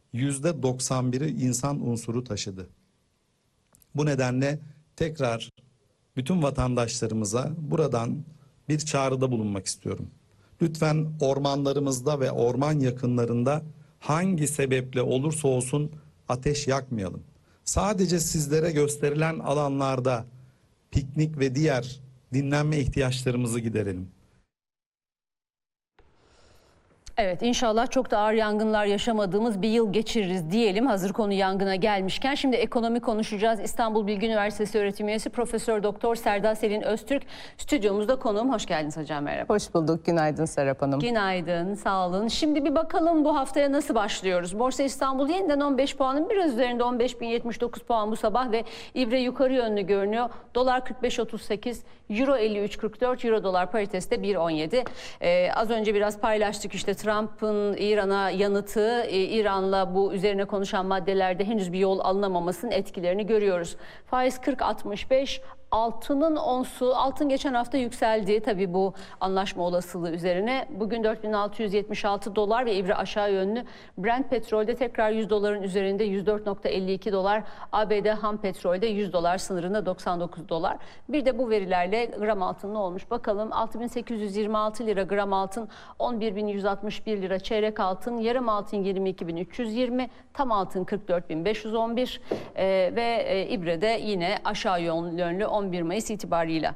%91'i insan unsuru taşıdı. Bu nedenle tekrar bütün vatandaşlarımıza buradan bir çağrıda bulunmak istiyorum. Lütfen ormanlarımızda ve orman yakınlarında hangi sebeple olursa olsun ateş yakmayalım. Sadece sizlere gösterilen alanlarda piknik ve diğer dinlenme ihtiyaçlarımızı giderelim. Evet, inşallah çok da ağır yangınlar yaşamadığımız bir yıl geçiririz diyelim. Hazır konu yangına gelmişken şimdi ekonomi konuşacağız. İstanbul Bilgi Üniversitesi öğretim üyesi Profesör Doktor Serdar Selin Öztürk stüdyomuzda konuğum. Hoş geldiniz hocam, merhaba. Hoş bulduk. Günaydın Serap Hanım. Günaydın, sağ olun. Şimdi bir bakalım bu haftaya nasıl başlıyoruz? Borsa İstanbul yeniden 15 puanın biraz üzerinde, 15.079 puan bu sabah ve ibre yukarı yönlü görünüyor. Dolar 45.38, Euro 53.44, Euro dolar paritesi de 1.17. Az önce biraz paylaştık işte Trump'ın İran'a yanıtı, İran'la bu üzerine konuşan maddelerde henüz bir yol alınamamasının etkilerini görüyoruz. Faiz 40.65. Altının onsu, altın geçen hafta yükseldi tabii bu anlaşma olasılığı üzerine. Bugün 4.676 dolar ve ibre aşağı yönlü. Brent petrolde tekrar 100 doların üzerinde 104.52 dolar. ABD ham petrolde 100 dolar sınırında 99 dolar. Bir de bu verilerle gram altın ne olmuş bakalım. 6.826 lira gram altın, 11.161 lira çeyrek altın, yarım altın 22.320, tam altın 44.511 ve ibrede yine aşağı yönlü 11 Mayıs itibarıyla.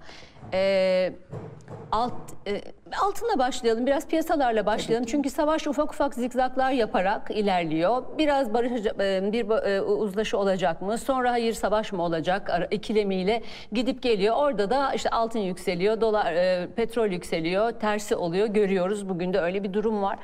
Altınla başlayalım, biraz piyasalarla başlayalım. Çünkü savaş ufak ufak zigzaglar yaparak ilerliyor. Biraz bir uzlaşı olacak mı? Sonra hayır savaş mı olacak? İkilemiyle gidip geliyor. Orada da işte altın yükseliyor, dolar, petrol yükseliyor, tersi oluyor. Görüyoruz. Bugün de öyle bir durum var.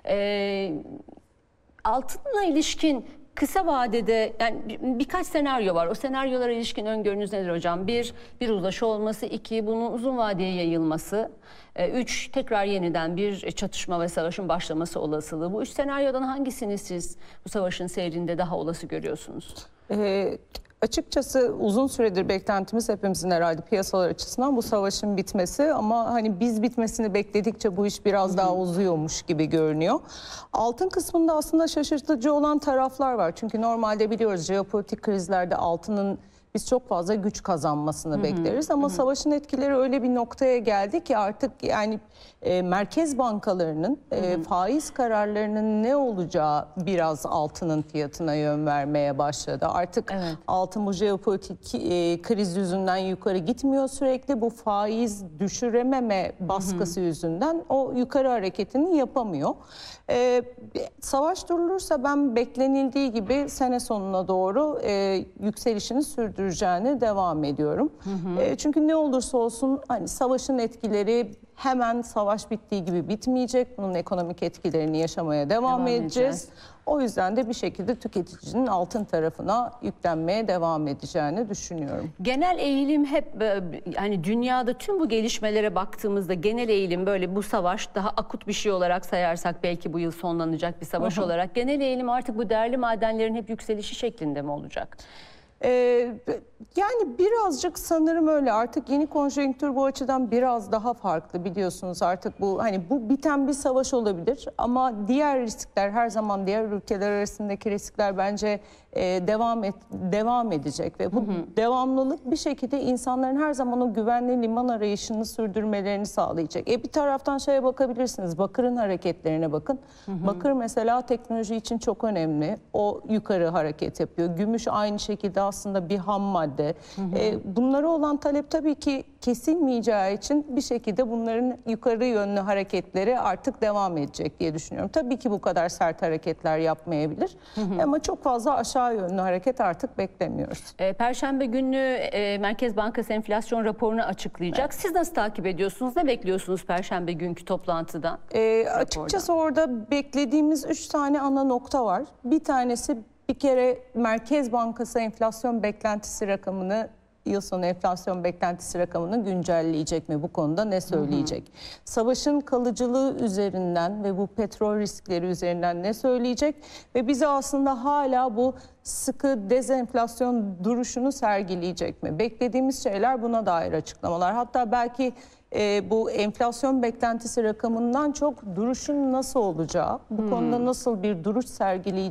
Altınla ilişkin kısa vadede yani birkaç senaryo var. O senaryolara ilişkin öngörünüz nedir hocam? Bir uzlaşı olması, iki bunun uzun vadeye yayılması, üç tekrar yeniden bir çatışma ve savaşın başlaması olasılığı. Bu üç senaryodan hangisini siz bu savaşın seyrinde daha olası görüyorsunuz? Açıkçası uzun süredir beklentimiz hepimizin herhalde piyasalar açısından bu savaşın bitmesi, ama hani biz bitmesini bekledikçe bu iş biraz daha uzuyormuş gibi görünüyor. Altın kısmında aslında şaşırtıcı olan taraflar var. Çünkü normalde biliyoruz jeopolitik krizlerde altının biz çok fazla güç kazanmasını bekleriz, ama savaşın etkileri öyle bir noktaya geldi ki artık yani merkez bankalarının faiz kararlarının ne olacağı biraz altının fiyatına yön vermeye başladı. Artık altın bu jeopolitik kriz yüzünden yukarı gitmiyor sürekli. Bu faiz düşürememe baskısı yüzünden o yukarı hareketini yapamıyor. Savaş durulursa ben beklenildiği gibi sene sonuna doğru yükselişini sürdüreceğini devam ediyorum. Çünkü ne olursa olsun hani savaşın etkileri hemen savaş bittiği gibi bitmeyecek. Bunun ekonomik etkilerini yaşamaya devam edeceğiz. O yüzden de bir şekilde tüketicinin altın tarafına yüklenmeye devam edeceğini düşünüyorum. Genel eğilim hep hani dünyada tüm bu gelişmelere baktığımızda genel eğilim böyle bu savaş daha akut bir şey olarak sayarsak belki bu yıl sonlanacak bir savaş olarak genel eğilim artık bu değerli madenlerin hep yükselişi şeklinde mi olacak? Yani birazcık sanırım öyle. Artık yeni konjonktür bu açıdan biraz daha farklı, biliyorsunuz. Artık bu hani bu biten bir savaş olabilir, ama diğer riskler her zaman, diğer ülkeler arasındaki riskler bence devam edecek ve bu devamlılık bir şekilde insanların her zaman o güvenli liman arayışını sürdürmelerini sağlayacak. Bir taraftan şeye bakabilirsiniz. Bakırın hareketlerine bakın. Bakır mesela teknoloji için çok önemli. O yukarı hareket yapıyor. Gümüş aynı şekilde aslında bir ham madde. Bunlara olan talep tabii ki kesilmeyeceği için bir şekilde bunların yukarı yönlü hareketleri artık devam edecek diye düşünüyorum. Tabii ki bu kadar sert hareketler yapmayabilir, ama çok fazla aşağı yönlü hareket artık beklemiyoruz. Perşembe günü Merkez Bankası enflasyon raporunu açıklayacak. Siz nasıl takip ediyorsunuz? Ne bekliyorsunuz Perşembe günkü toplantıdan? Açıkçası orada beklediğimiz 3 tane ana nokta var. Bir tanesi bir kere Merkez Bankası enflasyon beklentisi rakamını, yıl sonu enflasyon beklentisi rakamını güncelleyecek mi? Bu konuda ne söyleyecek? Savaşın kalıcılığı üzerinden ve bu petrol riskleri üzerinden ne söyleyecek? Ve bize aslında hala bu sıkı dezenflasyon duruşunu sergileyecek mi? Beklediğimiz şeyler buna dair açıklamalar. Hatta belki bu enflasyon beklentisi rakamından çok duruşun nasıl olacağı, bu konuda nasıl bir duruş sergileyeceği